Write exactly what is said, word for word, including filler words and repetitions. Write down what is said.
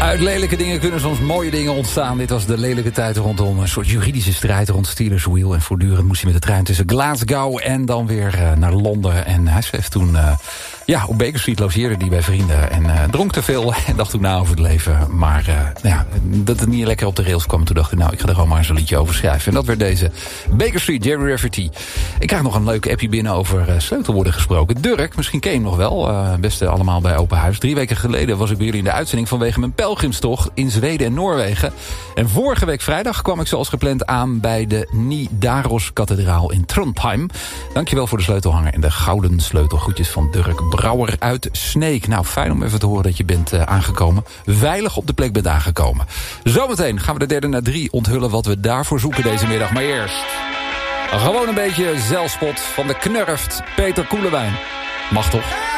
Uit lelijke dingen kunnen soms mooie dingen ontstaan. Dit was de lelijke tijd rondom een soort juridische strijd rond Steelers Wheel. En voortdurend moest hij met de trein tussen Glasgow en dan weer uh, naar Londen. En hij schreef toen... Uh, ja, op Baker Street logeerde hij bij vrienden en uh, dronk te veel en dacht toen na over het leven. Maar uh, ja, dat het niet lekker op de rails kwam. Toen dacht ik, nou, ik ga er gewoon maar eens een liedje over schrijven. En dat werd deze Baker Street, Jerry Rafferty. Ik krijg nog een leuke appie binnen over uh, sleutelwoorden gesproken. Dirk, misschien ken je hem nog wel. Uh, beste allemaal bij Open Huis. Drie weken geleden was ik bij jullie in de uitzending vanwege mijn pelgrimstocht in Zweden en Noorwegen. En vorige week vrijdag kwam ik zoals gepland aan bij de Nidaros-kathedraal in Trondheim. Dankjewel voor de sleutelhanger en de gouden sleutelgroetjes van Dirk Brouwer uit Sneek. Nou, fijn om even te horen dat je bent uh, aangekomen. Veilig op de plek bent aangekomen. Zometeen gaan we de derde na drie onthullen wat we daarvoor zoeken deze middag. Maar eerst gewoon een beetje zelfspot van de knurft Peter Koelewijn. Mag toch?